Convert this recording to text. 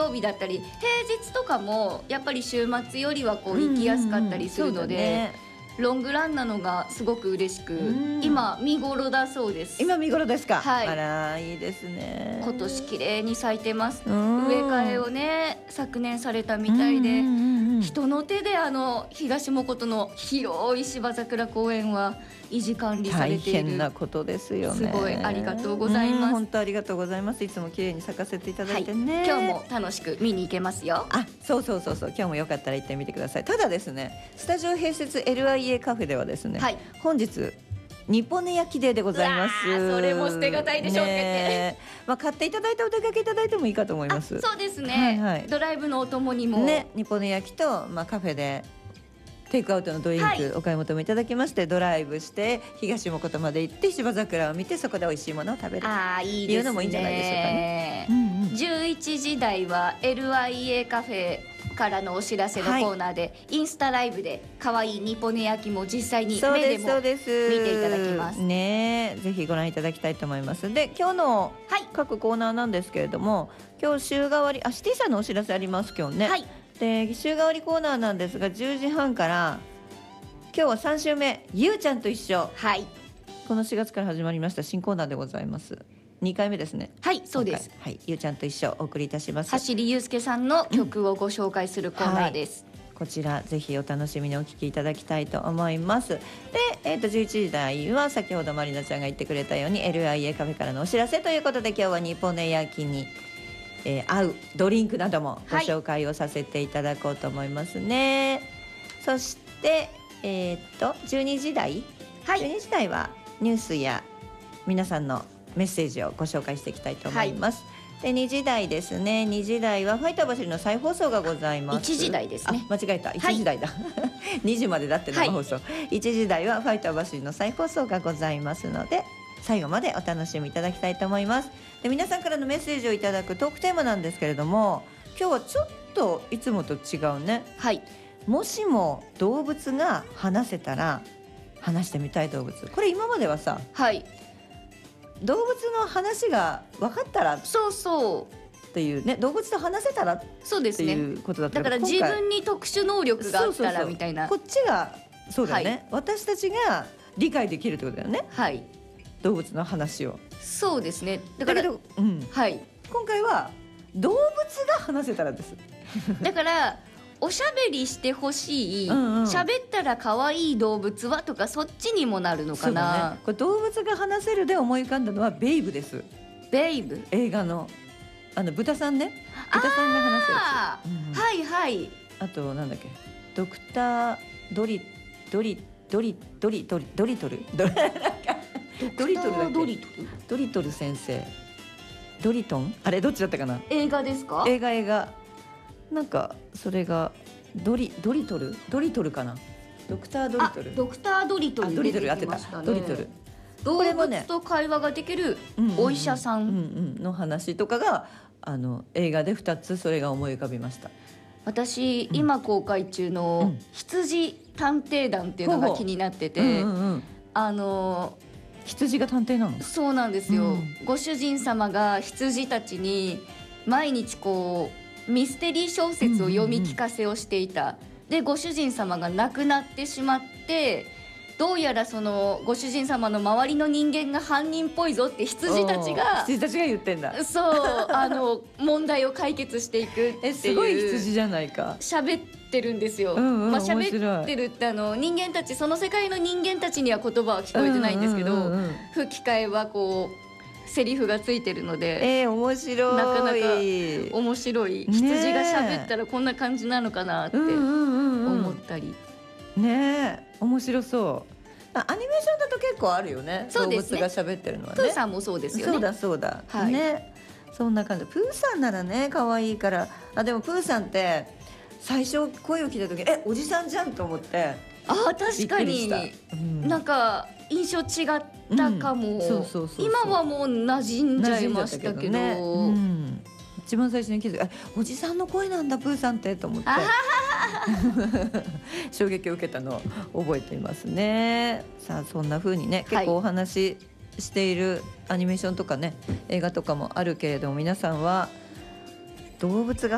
曜日だったり平日とかもやっぱり週末よりはこう行きやすかったりするので、ロングランなのがすごく嬉しく、今見頃だそうです。 今見頃ですか。 はい、 あらいいですね。 今年綺麗に咲いてます。植え替えをね昨年されたみたいで、人の手で東藻琴の広い芝桜公園は維持管理されている。 大変なことですよね。 すごいありがとうございます。 本当ありがとうございます。いつも綺麗に咲かせていただいてね、 今日も楽しく見に行けますよ。 そう今日もよかったら行ってみてください。ただですね、スタジオ併設 LIA カフェではですね、本日日本音焼きデーでございます。 それも捨てがたいでしょうけど、 買っていただいてお出かけいただいてもいいかと思います。 そうですね、ドライブのお供にもね、日本音焼きと、カフェでテイクアウトのドリンクお買い求めいただきまして、ドライブして東藻琴まで行って芝桜を見て、そこで美味しいものを食べるというのもいいんじゃないでしょうかね。 11時台は LIA カフェからのお知らせのコーナーで、インスタライブで可愛い日本音焼きも実際に目でも見ていただきますね。ぜひご覧いただきたいと思います。で、今日の各コーナーなんですけれども、今日週替わりシティさんのお知らせあります今日ね。で、週替わりコーナーなんですが、10時半から今日は3週目、ゆうちゃんと一緒、この4月から始まりました新コーナーでございます。2回目ですね。 そうです。 ゆうちゃんと一緒お送りいたします。 走りゆうすけさんの曲をご紹介するコーナーです。 こちらぜひお楽しみにお聞きいただきたいと思います。で、11時台は先ほどまりなちゃんが言ってくれたように LIA カフェからのお知らせということで、今日は日本音焼きに、合うドリンクなどもご紹介をさせていただこうと思いますね。そして12時台、12時台はニュースや皆さんのメッセージをご紹介していきたいと思います。で、2時台ですね。2時台はファイター走りの再放送がございます。 1時台ですね。 間違えた、1時台だ、2時までだって生放送、1時台はファイター走りの再放送がございますので、最後までお楽しみいただきたいと思います。で、皆さんからのメッセージをいただくトークテーマなんですけれども、今日はちょっといつもと違うね。もしも動物が話せたら話してみたい動物。これ今まではさ、動物の話が分かったらっていうね、動物と話せたらっていうことだった。 だから自分に特殊能力があったらみたいな、 こっちがそうだよね、私たちが理解できるってことだよね。動物の話を。そうですね。だけど、今回は動物が話せたらですだからおしゃべりしてほしい、喋ったら可愛い動物はとか、そっちにもなるのかな。 これ動物が話せるで思い浮かんだのはベイブです。 ベイブ、 映画の豚さんね、豚さんが話すやつ。あとなんだっけ、ドクタードリトルドリトル先生、ドリトン、あれどっちだったかな。 映画ですか。 映画なんかそれがドリトルかな。ドクタードリトル、 ドクタードリトル出てきましたね。 ドリトル、 動物と会話ができるお医者さんの話とかが映画で2つそれが思い浮かびました。 私、今公開中の羊探偵団っていうのが気になってて、 羊が探偵なの。 そうなんですよ、ご主人様が羊たちに毎日こうミステリー小説を読み聞かせをしていた。で、ご主人様が亡くなってしまって、どうやらそのご主人様の周りの人間が犯人っぽいぞって羊たちが言ってんだ。 そう問題を解決していくっていうすごい羊じゃないか。 喋ってるんですよ。喋ってるって人間たち、その世界の人間たちには言葉は聞こえてないんですけど、吹き替えはこうセリフがついてるので、 面白い、 なかなか面白い。羊が喋ったらこんな感じなのかなって思ったりね。面白そう。アニメーションだと結構あるよね。動物が喋ってるのはね。 プーさんもそうですよね。 そうだ、ね。そんな感じ。プーさんならね可愛いから。でもプーさんって最初声を聞いた時おじさんじゃんと思って。 確かに、なんか印象違ったかも。今はもう馴染んじゃいましたけど、 一番最初に気づいた、おじさんの声なんだプーさんってと思って衝撃を受けたのを覚えていますね。さあ、そんな風にね、結構お話ししているアニメーションとかね、映画とかもあるけれども、皆さんは動物が